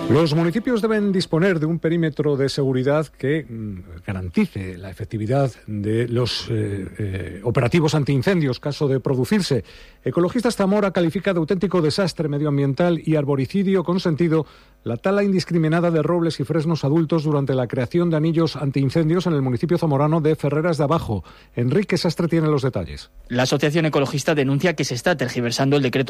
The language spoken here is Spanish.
Los municipios deben disponer de un perímetro de seguridad que garantice la efectividad de los operativos antiincendios, caso de producirse. Ecologistas Zamora califica de auténtico desastre medioambiental y arboricidio consentido la tala indiscriminada de robles y fresnos adultos durante la creación de anillos antiincendios en el municipio zamorano de Ferreras de Abajo. Enrique Sastre tiene los detalles. La asociación ecologista denuncia que se está tergiversando el decreto